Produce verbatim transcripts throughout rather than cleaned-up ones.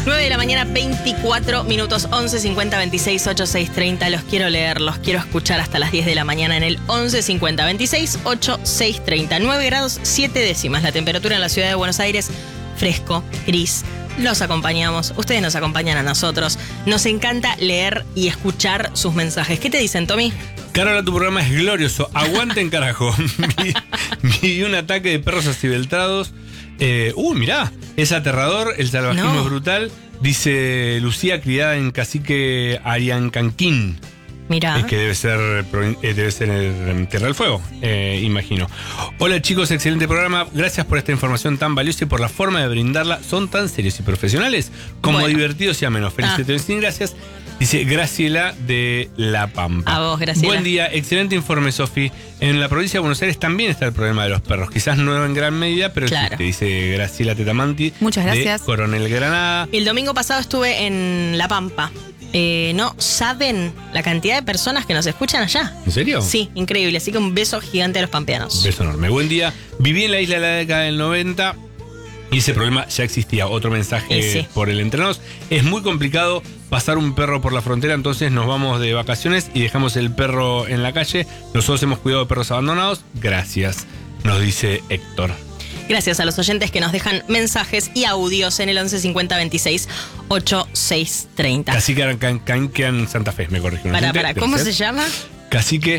nueve de la mañana, veinticuatro minutos, once cincuenta veintiséis ochenta y seis treinta. Los quiero leer, los quiero escuchar hasta las diez de la mañana en el once cincuenta veintiséis ochenta y seis treinta. nueve grados siete décimas la temperatura en la ciudad de Buenos Aires. Fresco, gris. Los acompañamos, ustedes nos acompañan a nosotros. Nos encanta leer y escuchar sus mensajes. ¿Qué te dicen, Tommy? Carola, tu programa es glorioso. Aguanten, carajo. vi, vi un ataque de perros acibeltrados. Eh, uy, mirá, es aterrador, el salvajismo No. es brutal. Dice Lucía, criada en Cacique Ariancanquín. Mirá. Es que debe ser, provin- eh, debe ser en Tierra del Fuego, eh, imagino. Hola chicos, excelente programa. Gracias por esta información tan valiosa y por la forma de brindarla. Son tan serios y profesionales como Bueno. divertidos y amenos. Felicitaciones y gracias. Dice Graciela de La Pampa. A vos, Graciela. Buen día, excelente informe, Sofi. En la provincia de Buenos Aires también está el problema de los perros. Quizás no en gran medida, pero Claro. existe. Dice Graciela Tetamanti. Muchas gracias. De Coronel Granada. El domingo pasado estuve en La Pampa. Eh, no saben la cantidad de personas que nos escuchan allá. ¿En serio? Sí, increíble. Así que un beso gigante a los pampeanos. Beso enorme. Buen día. Viví en la isla de la década del noventa y ese problema ya existía. Otro mensaje Y sí. por el entrenos. Es muy complicado pasar un perro por la frontera, entonces nos vamos de vacaciones y dejamos el perro en la calle. Nosotros hemos cuidado de perros abandonados. Gracias, nos dice Héctor. Gracias a los oyentes que nos dejan mensajes y audios en el once cincuenta veintiséis ochenta y seis treinta. Cacique Ariancanquín, Santa Fe, me corrigió. Para, para, ¿cómo se llama? Cacique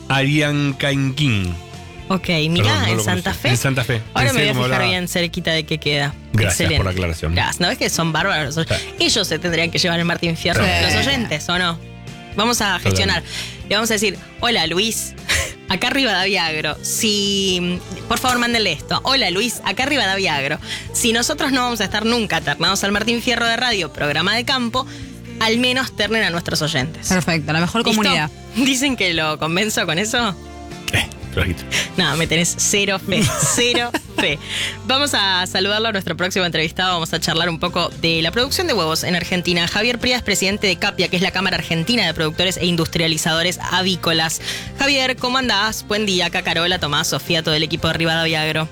Ariancanquín. Ok, mirá, Perdón, no en lo Santa conocí. Fe. En Santa Fe. Ahora Pensé me voy a cómo fijar hablaba. bien cerquita de qué queda. Gracias Excelente. por la aclaración. Gracias. ¿No ves que son bárbaros? Sí. Ellos se tendrían que llevar el Martín Fierro. Sí. Los oyentes, ¿o no? Vamos a gestionar. Le vamos a decir, hola Luis, acá arriba Rivadavia Agro. Si, por favor, mándenle esto. Hola Luis, acá arriba Rivadavia Agro. Si nosotros no vamos a estar nunca ternados al Martín Fierro de Radio, programa de campo, al menos ternen a nuestros oyentes. Perfecto, la mejor ¿Listo? comunidad. ¿Dicen que lo convenzo con eso? Eh, flojito. No, me tenés cero fe, cero fe. Vamos a saludarlo a nuestro próximo entrevistado. Vamos a charlar un poco de la producción de huevos en Argentina. Javier Pría es presidente de CAPIA, que es la Cámara Argentina de Productores e Industrializadores Avícolas. Javier, ¿cómo andás? Buen día. Acá Carola, Tomás, Sofía, todo el equipo de Rivadavia Agro.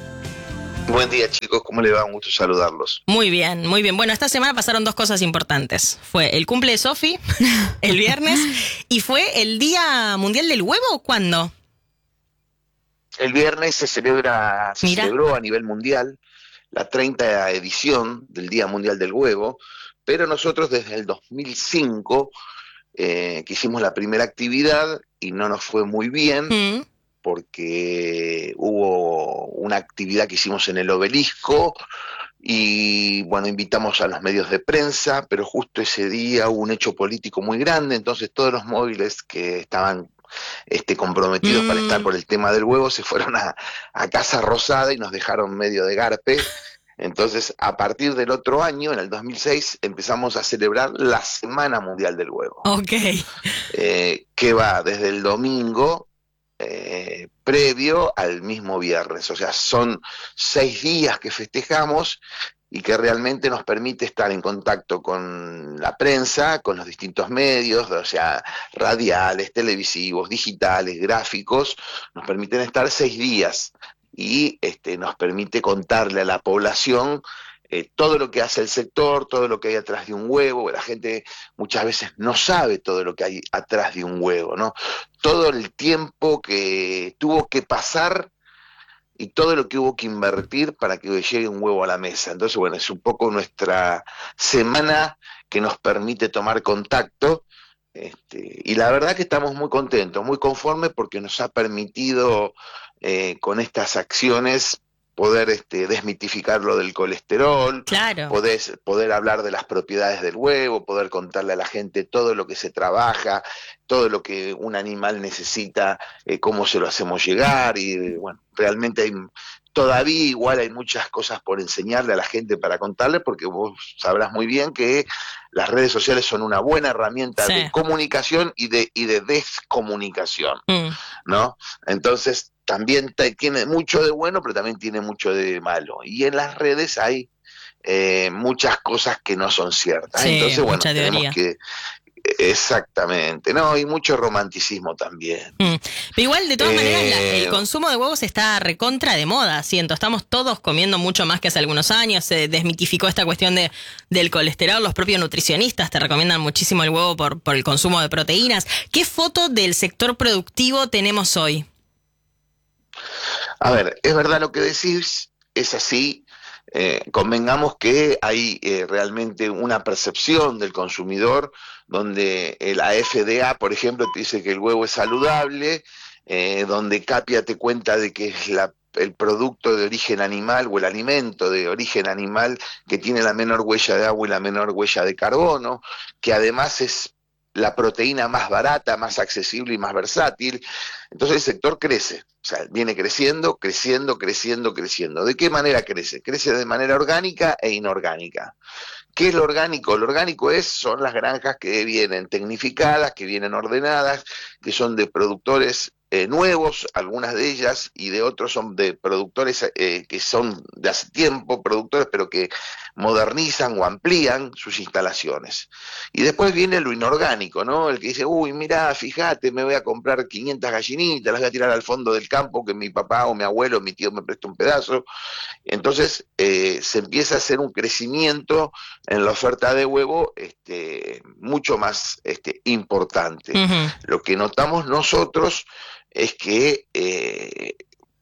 Buen día chicos, ¿cómo le va? Un gusto saludarlos. Muy bien, muy bien. Bueno, esta semana pasaron dos cosas importantes. Fue el cumple de Sofi, el viernes, y fue el Día Mundial del Huevo, ¿cuándo? El viernes se celebra, se Mira. celebró a nivel mundial la treinta edición del Día Mundial del Huevo, pero nosotros desde el dos mil cinco eh, que hicimos la primera actividad y no nos fue muy bien Mm. porque hubo una actividad que hicimos en el Obelisco y bueno, invitamos a los medios de prensa, pero justo ese día hubo un hecho político muy grande, entonces todos los móviles que estaban este, comprometidos Mm. para estar por el tema del huevo se fueron a, a Casa Rosada y nos dejaron medio de garpe. Entonces, a partir del otro año, en el dos mil seis, empezamos a celebrar la Semana Mundial del Huevo, Ok. eh, que va desde el domingo eh, previo al mismo viernes. O sea, son seis días que festejamos y que realmente nos permite estar en contacto con la prensa, con los distintos medios, o sea, radiales, televisivos, digitales, gráficos, nos permiten estar seis días y este, nos permite contarle a la población eh, todo lo que hace el sector, todo lo que hay atrás de un huevo. La gente muchas veces no sabe todo lo que hay atrás de un huevo, ¿no? Todo el tiempo que tuvo que pasar y todo lo que hubo que invertir para que llegue un huevo a la mesa. Entonces, bueno, es un poco nuestra semana que nos permite tomar contacto, este, y la verdad que estamos muy contentos, muy conformes, porque nos ha permitido eh, con estas acciones poder este, desmitificar lo del colesterol, Claro. poder, poder hablar de las propiedades del huevo, poder contarle a la gente todo lo que se trabaja, todo lo que un animal necesita, eh, cómo se lo hacemos llegar, y bueno, realmente hay, todavía igual hay muchas cosas por enseñarle a la gente para contarle, porque vos sabrás muy bien que las redes sociales son una buena herramienta Sí. de comunicación y de, y de descomunicación, Mm. ¿no? Entonces, también te- tiene mucho de bueno, pero también tiene mucho de malo. Y en las redes hay eh, muchas cosas que no son ciertas. Sí, Entonces, bueno, mucha tenemos teoría. que Exactamente, no, y mucho romanticismo también. Mm. Pero igual, de todas Eh, maneras, la- el consumo de huevos está recontra de moda, siento. Estamos todos comiendo mucho más que hace algunos años. Se desmitificó esta cuestión de del colesterol. Los propios nutricionistas te recomiendan muchísimo el huevo por, por el consumo de proteínas. ¿Qué foto del sector productivo tenemos hoy? A ver, es verdad lo que decís, es así. Eh, convengamos que hay eh, realmente una percepción del consumidor donde la F D A, por ejemplo, te dice que el huevo es saludable, eh, donde Capia te cuenta de que es la, el producto de origen animal o el alimento de origen animal que tiene la menor huella de agua y la menor huella de carbono, que además es la proteína más barata, más accesible y más versátil. Entonces el sector crece, o sea, viene creciendo, creciendo, creciendo, creciendo. ¿De qué manera crece? Crece de manera orgánica e inorgánica. ¿Qué es lo orgánico? Lo orgánico es, son las granjas que vienen tecnificadas, que vienen ordenadas, que son de productores eh, nuevos, algunas de ellas, y de otros son de productores eh, que son de hace tiempo, productores pero que modernizan o amplían sus instalaciones. Y después viene lo inorgánico, ¿no? El que dice, uy, mirá, fíjate, me voy a comprar quinientas gallinitas, las voy a tirar al fondo del campo que mi papá o mi abuelo o mi tío me presta un pedazo. Entonces eh, se empieza a hacer un crecimiento en la oferta de huevo este, mucho más este, importante. Uh-huh. Lo que notamos nosotros es que eh,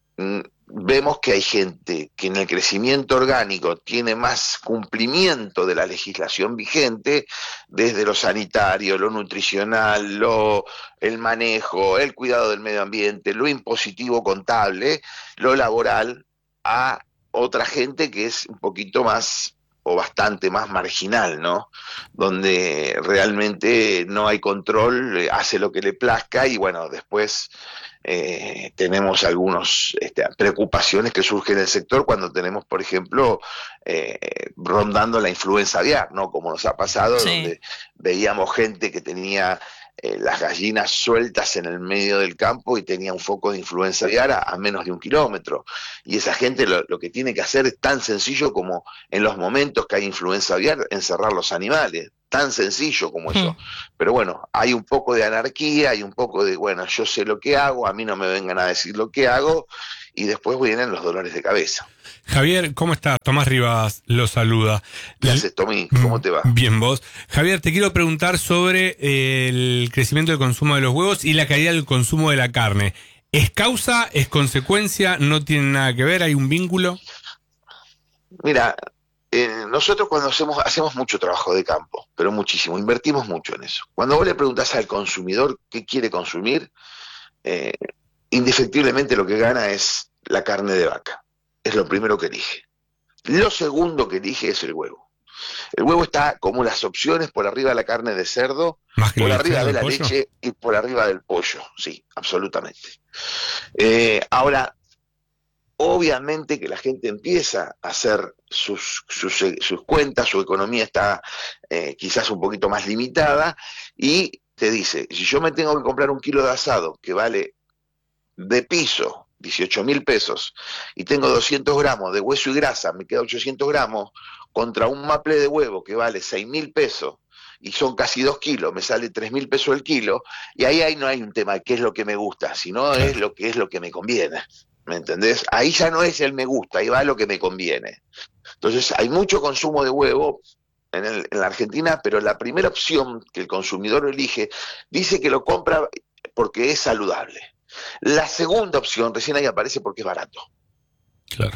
vemos que hay gente que en el crecimiento orgánico tiene más cumplimiento de la legislación vigente, desde lo sanitario, lo nutricional, lo, el manejo, el cuidado del medio ambiente, lo impositivo contable, lo laboral, a otra gente que es un poquito más o bastante más marginal, ¿no? Donde realmente no hay control, hace lo que le plazca y bueno, después eh, tenemos algunas este, preocupaciones que surgen en el sector cuando tenemos, por ejemplo, eh, rondando la influenza aviar, ¿no? Como nos ha pasado, sí. Donde veíamos gente que tenía Eh, las gallinas sueltas en el medio del campo y tenía un foco de influenza aviar a, a menos de un kilómetro. Y esa gente lo, lo que tiene que hacer es tan sencillo como en los momentos que hay influenza aviar, encerrar los animales. Tan sencillo como eso. Hmm. Pero bueno, hay un poco de anarquía, hay un poco de, bueno, yo sé lo que hago, a mí no me vengan a decir lo que hago, y después vienen los dolores de cabeza. Javier, ¿cómo estás? Tomás Rivas lo saluda. ¿Qué haces, Tommy? ¿Cómo te va? Bien, vos. Javier, te quiero preguntar sobre el crecimiento del consumo de los huevos y la caída del consumo de la carne. ¿Es causa? ¿Es consecuencia? ¿No tiene nada que ver? ¿Hay un vínculo? Mira, eh, nosotros cuando hacemos, hacemos mucho trabajo de campo, pero muchísimo, invertimos mucho en eso. Cuando vos le preguntás al consumidor qué quiere consumir, eh, indefectiblemente lo que gana es la carne de vaca. Es lo primero que elige. Lo segundo que elige es el huevo. El huevo está como las opciones por arriba de la carne de cerdo, por arriba de la leche y por arriba del pollo. Sí, absolutamente. Eh, ahora, obviamente que la gente empieza a hacer sus, sus, sus cuentas, su economía está eh, quizás un poquito más limitada y te dice, si yo me tengo que comprar un kilo de asado que vale de piso dieciocho mil pesos y tengo doscientos gramos de hueso y grasa, me queda ochocientos gramos, contra un maple de huevo que vale seis mil pesos y son casi dos kilos, me sale tres mil pesos el kilo, y ahí, ahí no hay un tema de qué es lo que me gusta, sino es lo que es lo que me conviene, ¿me entendés? Ahí ya no es el me gusta, ahí va lo que me conviene. Entonces hay mucho consumo de huevo en, el, en la Argentina, pero la primera opción que el consumidor elige dice que lo compra porque es saludable. La segunda opción recién ahí aparece porque es barato. Claro.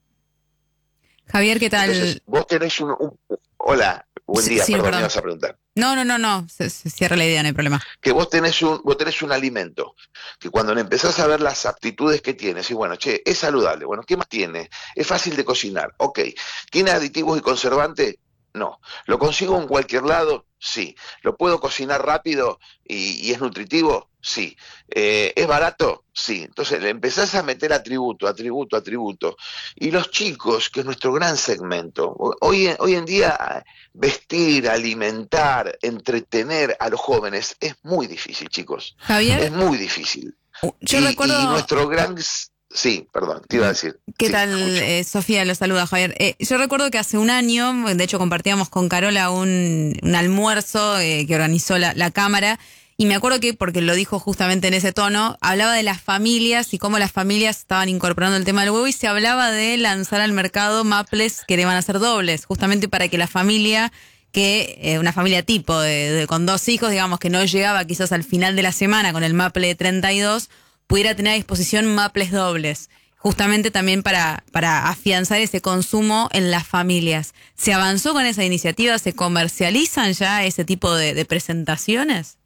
Javier, ¿qué tal? Entonces, vos tenés un, un... Hola, buen día, sí, perdón, perdón. me vas a preguntar. No, no, no, no, se, se cierra la idea, no hay problema. Que vos tenés un vos tenés un alimento, que cuando le empezás a ver las aptitudes que tienes, y bueno, che, es saludable, bueno, ¿qué más tiene? Es fácil de cocinar, ok. ¿Tiene aditivos y conservantes? No. ¿Lo consigo en cualquier lado? Sí. ¿Lo puedo cocinar rápido y, y es nutritivo? Sí. Eh, ¿Es barato? Sí. Entonces le empezás a meter atributo, atributo, atributo. Y los chicos, que es nuestro gran segmento, hoy, hoy en día vestir, alimentar, entretener a los jóvenes es muy difícil, chicos. Javier. Es muy difícil. Yo y, recuerdo... y nuestro gran... Sí, perdón, te iba a decir. ¿Qué Sí, tal, escucho. eh, Sofía? Lo saluda, Javier. Eh, yo recuerdo que hace un año, de hecho compartíamos con Carola un, un almuerzo eh, que organizó la, la Cámara, y me acuerdo que, porque lo dijo justamente en ese tono, hablaba de las familias y cómo las familias estaban incorporando el tema del huevo, y se hablaba de lanzar al mercado maples que deban hacer dobles, justamente para que la familia, que eh, una familia tipo, de, de- con dos hijos, digamos, que no llegaba quizás al final de la semana con el maple de treinta y dos, pudiera tener a disposición maples dobles, justamente también para, para afianzar ese consumo en las familias. ¿Se avanzó con esa iniciativa? ¿Se comercializan ya ese tipo de, de presentaciones?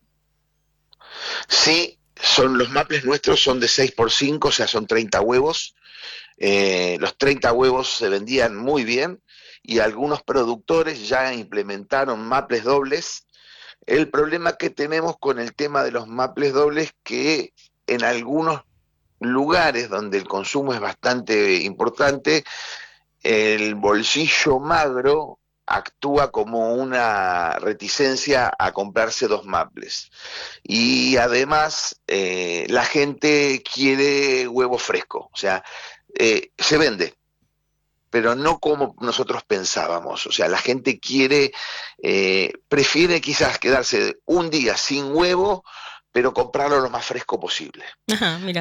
Sí, son los maples nuestros son de seis por cinco, o sea, son treinta huevos. Eh, los treinta huevos se vendían muy bien y algunos productores ya implementaron maples dobles. El problema que tenemos con el tema de los maples dobles que en algunos lugares donde el consumo es bastante importante, el bolsillo magro actúa como una reticencia a comprarse dos maples. Y además eh, la gente quiere huevo fresco, o sea, eh, se vende, pero no como nosotros pensábamos. O sea, la gente quiere, eh, prefiere quizás quedarse un día sin huevo, pero comprarlo lo más fresco posible. Ajá, mira.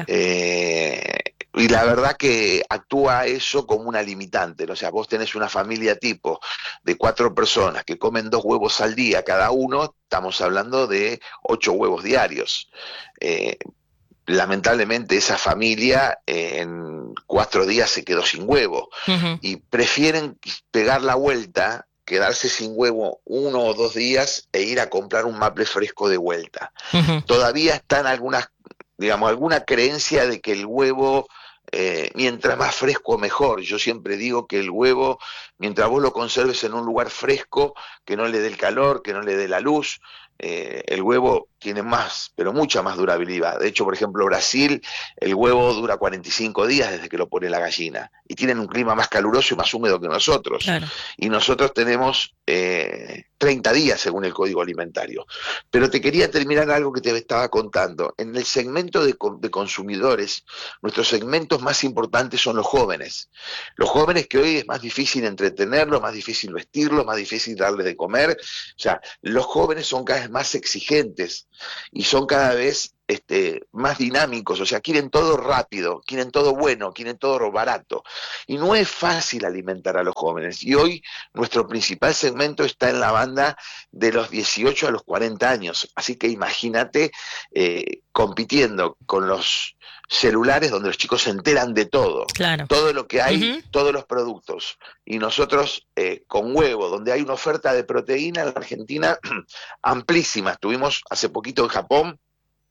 Eh, y la verdad que actúa eso como una limitante, ¿no? O sea, vos tenés una familia tipo de cuatro personas que comen dos huevos al día cada uno, estamos hablando de ocho huevos diarios. Eh, lamentablemente esa familia eh, en cuatro días se quedó sin huevo Ujú. y prefieren pegar la vuelta, quedarse sin huevo uno o dos días e ir a comprar un maple fresco de vuelta. Ujú. Todavía están algunas, digamos, alguna creencia de que el huevo, eh, mientras más fresco mejor. Yo siempre digo que el huevo, mientras vos lo conserves en un lugar fresco, que no le dé el calor, que no le dé la luz, eh, el huevo tiene más, pero mucha más durabilidad. De hecho, por ejemplo, Brasil, el huevo dura cuarenta y cinco días desde que lo pone la gallina, y tienen un clima más caluroso y más húmedo que nosotros. Claro. Y nosotros tenemos eh, treinta días según el Código Alimentario. Pero te quería terminar algo que te estaba contando. En el segmento de, de consumidores, nuestros segmentos más importantes son los jóvenes. Los jóvenes que hoy es más difícil entretenerlos, más difícil vestirlos, más difícil darles de comer. O sea, los jóvenes son cada vez más exigentes y son cada vez este, más dinámicos, o sea, quieren todo rápido, quieren todo bueno, quieren todo barato. Y no es fácil alimentar a los jóvenes. Y hoy nuestro principal segmento está en la banda de los dieciocho a los cuarenta años. Así que imagínate eh, compitiendo con los celulares donde los chicos se enteran de todo. Claro. Todo lo que hay, Ujú. todos los productos. Y nosotros eh, con huevo, donde hay una oferta de proteína en la Argentina amplísima. Estuvimos hace poquito en Japón,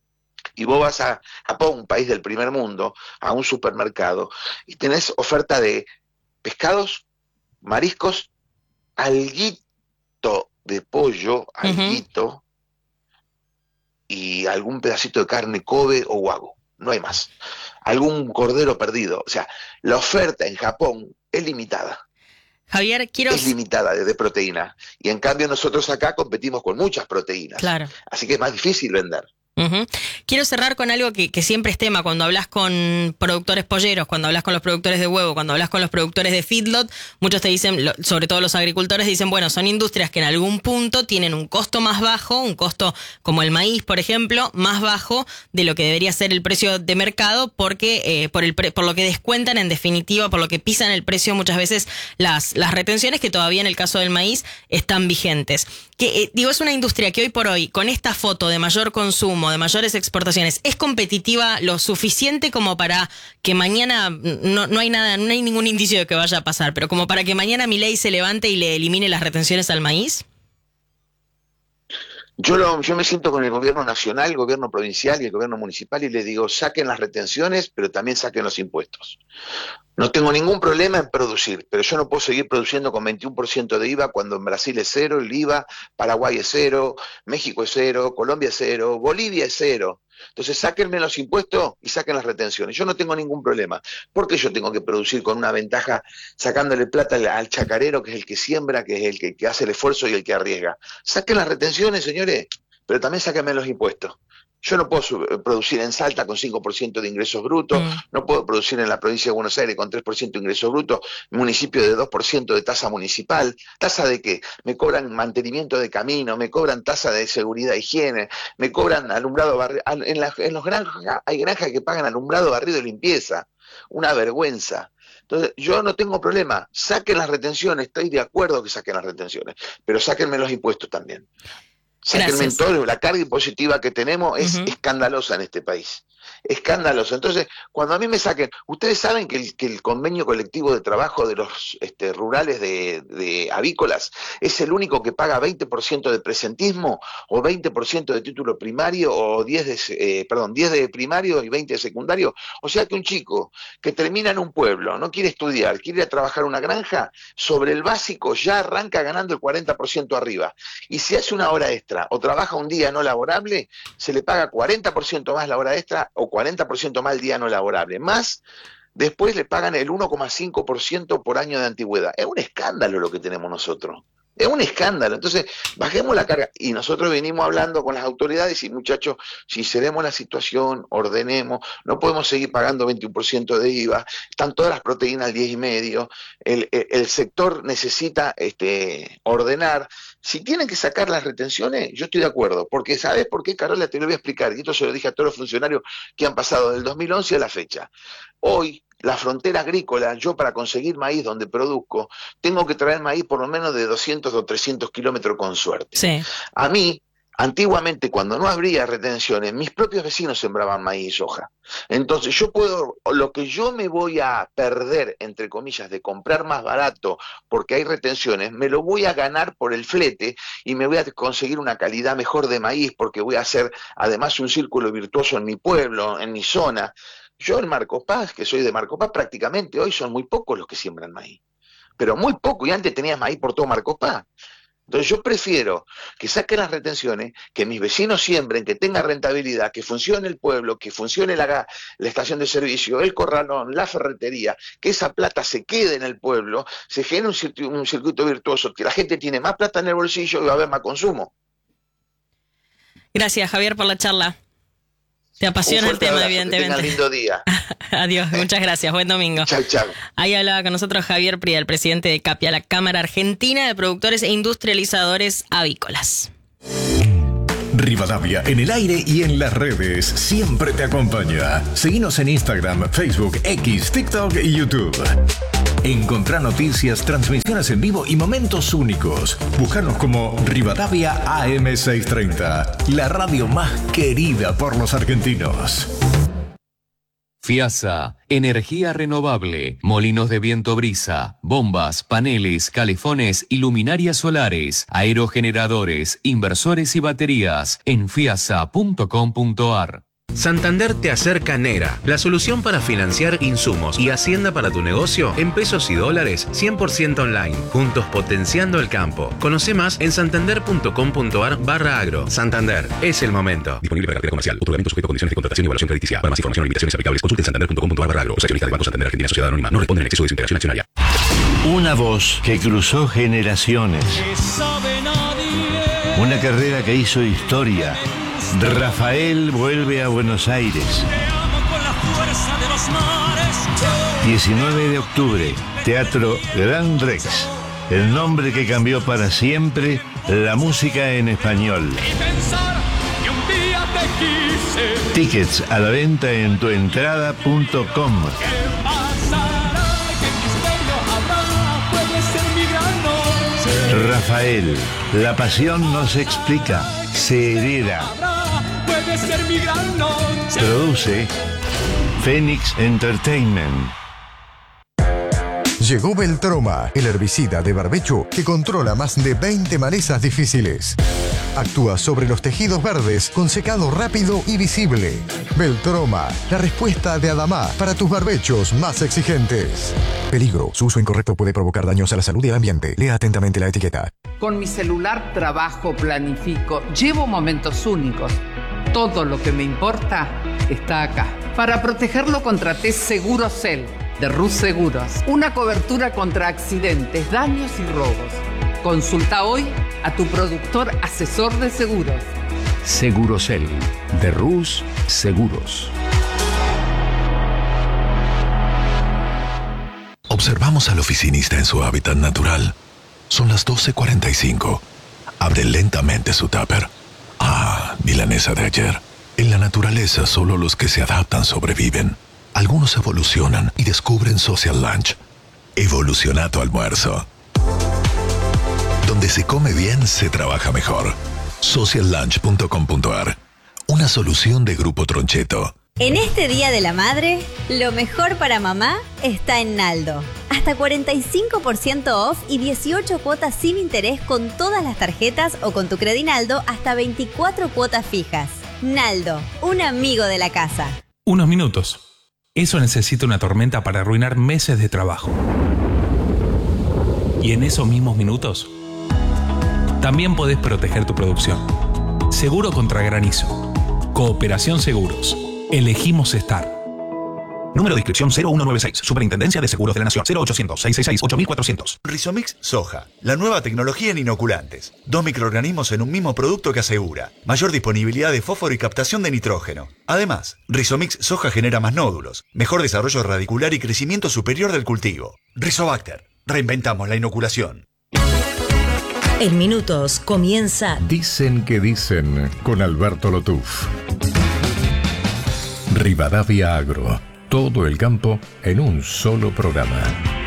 y vos vas a Japón, un país del primer mundo, a un supermercado, y tenés oferta de pescados, mariscos, alguito de pollo, alguito, y algún pedacito de carne Kobe o Wagyu, no hay más. Algún cordero perdido. O sea, la oferta en Japón es limitada. Javier, quiero... Es limitada de, de proteína. Y en cambio nosotros acá competimos con muchas proteínas. Claro. Así que es más difícil vender. Ujú. Quiero cerrar con algo que, que siempre es tema cuando hablas con productores polleros, cuando hablas con los productores de huevo, cuando hablas con los productores de feedlot. Muchos te dicen, lo- sobre todo los agricultores, dicen, bueno, son industrias que en algún punto tienen un costo más bajo, un costo como el maíz, por ejemplo, más bajo de lo que debería ser el precio de mercado, porque eh, por el pre- por lo que descuentan, en definitiva, por lo que pisan el precio muchas veces las, las retenciones que todavía en el caso del maíz están vigentes. Que, eh, digo, es una industria que hoy por hoy, con esta foto de mayor consumo, de mayores exportaciones, ¿es competitiva lo suficiente como para que mañana, no, no hay nada, no hay ningún indicio de que vaya a pasar, pero como para que mañana Milei se levante y le elimine las retenciones al maíz? Yo, lo, yo me siento con el gobierno nacional, el gobierno provincial y el gobierno municipal y les digo, saquen las retenciones, pero también saquen los impuestos. No tengo ningún problema en producir, pero yo no puedo seguir produciendo con veintiuno por ciento de I V A cuando en Brasil es cero, el I V A, Paraguay es cero, México es cero, Colombia es cero, Bolivia es cero. Entonces sáquenme los impuestos y saquen las retenciones. Yo no tengo ningún problema. ¿Por qué yo tengo que producir con una ventaja sacándole plata al, al chacarero, que es el que siembra, que es el que, que hace el esfuerzo y el que arriesga? Saquen las retenciones, señores, pero también sáquenme los impuestos. Yo no puedo sub- producir en Salta con cinco por ciento de ingresos brutos, mm. no puedo producir en la provincia de Buenos Aires con tres por ciento de ingresos brutos, municipio de dos por ciento de tasa municipal. ¿Tasa de qué? Me cobran mantenimiento de camino, me cobran tasa de seguridad e higiene, me cobran alumbrado barrido. En, la, en los granjas hay granjas que pagan alumbrado, barrido y limpieza. Una vergüenza. Entonces, yo no tengo problema. Saquen las retenciones, estoy de acuerdo que saquen las retenciones, pero sáquenme los impuestos también. Sáquenme todo. La carga impositiva que tenemos es uh-huh. escandalosa en este país. Escandaloso. Entonces, cuando a mí me saquen, ustedes saben que el, que el convenio colectivo de trabajo de los este, rurales de, de avícolas es el único que paga veinte por ciento de presentismo o veinte por ciento de título primario o diez de, eh, perdón, diez de primario y veinte de secundario. O sea que un chico que termina en un pueblo, no quiere estudiar, quiere ir a trabajar en una granja, sobre el básico ya arranca ganando el cuarenta por ciento arriba. Y si hace una hora extra o trabaja un día no laborable, se le paga cuarenta por ciento más la hora extra o cuarenta por ciento más el día no laborable, más después le pagan el uno coma cinco por ciento por año de antigüedad. Es un escándalo lo que tenemos nosotros, es un escándalo. Entonces, bajemos la carga, y nosotros venimos hablando con las autoridades y muchachos, sinceremos la situación, ordenemos, no podemos seguir pagando veintiuno por ciento de I V A, están todas las proteínas al diez y medio, el, el, el sector necesita este, ordenar. Si tienen que sacar las retenciones, yo estoy de acuerdo, porque ¿sabes por qué, Carola? Te lo voy a explicar, y esto se lo dije a todos los funcionarios que han pasado del dos mil once a la fecha. Hoy, la frontera agrícola, yo para conseguir maíz donde produzco, tengo que traer maíz por lo menos de doscientos o trescientos kilómetros con suerte. Sí. A mí, antiguamente, cuando no habría retenciones, mis propios vecinos sembraban maíz y soja. Entonces yo puedo, lo que yo me voy a perder, entre comillas, de comprar más barato porque hay retenciones, me lo voy a ganar por el flete y me voy a conseguir una calidad mejor de maíz porque voy a hacer además un círculo virtuoso en mi pueblo, en mi zona. Yo en Marcos Paz, que soy de Marcos Paz, prácticamente hoy son muy pocos los que siembran maíz, pero muy poco, y antes tenías maíz por todo Marcos Paz. Entonces yo prefiero que saquen las retenciones, que mis vecinos siembren, que tenga rentabilidad, que funcione el pueblo, que funcione la, la estación de servicio, el corralón, la ferretería, que esa plata se quede en el pueblo, se genere un circuito, un circuito virtuoso, que la gente tiene más plata en el bolsillo y va a haber más consumo. Gracias, Javier, por la charla. Te apasiona el tema, abrazo, evidentemente. Que tengan lindo día. Adiós, muchas gracias, buen domingo. Chau, chau. Ahí hablaba con nosotros Javier Prida, el presidente de CAPIA, la Cámara Argentina de Productores e Industrializadores Avícolas. Rivadavia, en el aire y en las redes, siempre te acompaña. Seguinos en Instagram, Facebook, X, TikTok y YouTube. Encontrá noticias, transmisiones en vivo y momentos únicos. Búscanos como Rivadavia A M seiscientos treinta, la radio más querida por los argentinos. FIASA, energía renovable, molinos de viento brisa, bombas, paneles, calefones y luminarias solares, aerogeneradores, inversores y baterías en fiasa punto com punto ar. Santander te acerca Nera, la solución para financiar insumos y hacienda para tu negocio en pesos y dólares cien por ciento online, juntos potenciando el campo. Conoce más en santander punto com punto ar barra agro. Santander, es el momento. Disponible para cartera comercial, otorgamiento sujeto a condiciones de contratación y evaluación crediticia. Para más información o limitaciones aplicables, consulte en santander punto com punto ar barra agro. Los accionistas del Banco Santander Argentina Sociedad Anónima no responden en exceso de su integración accionaria. Una voz que cruzó generaciones. Una carrera que hizo historia. Rafael vuelve a Buenos Aires. diecinueve de octubre, Teatro Gran Rex. El nombre que cambió para siempre la música en español. Tickets a la venta en tuentrada punto com. Rafael, la pasión no se explica, se hereda. Produce Phoenix Entertainment. Llegó Beltroma, el herbicida de barbecho que controla más de veinte malezas difíciles. Actúa sobre los tejidos verdes con secado rápido y visible. Beltroma, la respuesta de Adamá para tus barbechos más exigentes. Peligro, su uso incorrecto puede provocar daños a la salud y al ambiente. Lea atentamente la etiqueta. Con mi celular trabajo, planifico, llevo momentos únicos. Todo lo que me importa está acá. Para protegerlo contraté Segurocel de Rus Seguros. Una cobertura contra accidentes, daños y robos. Consulta hoy a tu productor asesor de seguros. Segurosel, de Rus Seguros. Observamos al oficinista en su hábitat natural. Son las doce cuarenta y cinco. Abre lentamente su tupper. Ah, milanesa de ayer. En la naturaleza solo los que se adaptan sobreviven. Algunos evolucionan y descubren Social Lunch. Evolucionato almuerzo. Donde se come bien, se trabaja mejor. social lunch punto com punto a r. Una solución de Grupo Troncheto. En este Día de la Madre, lo mejor para mamá está en Naldo. Hasta cuarenta y cinco por ciento off y dieciocho cuotas sin interés con todas las tarjetas o con tu Credinaldo hasta veinticuatro cuotas fijas. Naldo, un amigo de la casa. Unos minutos. Eso necesita una tormenta para arruinar meses de trabajo. Y en esos mismos minutos, también podés proteger tu producción. Seguro contra granizo. Cooperación Seguros. Elegimos estar. Número de inscripción cero uno nueve seis. Superintendencia de Seguros de la Nación. cero ochocientos, seiscientos sesenta y seis, ocho mil cuatrocientos. Rizomix Soja. La nueva tecnología en inoculantes. Dos microorganismos en un mismo producto que asegura mayor disponibilidad de fósforo y captación de nitrógeno. Además, Rizomix Soja genera más nódulos, mejor desarrollo radicular y crecimiento superior del cultivo. Rizobacter. Reinventamos la inoculación. En minutos comienza Dicen que dicen con Alberto Lotuf. Rivadavia Agro. Todo el campo en un solo programa.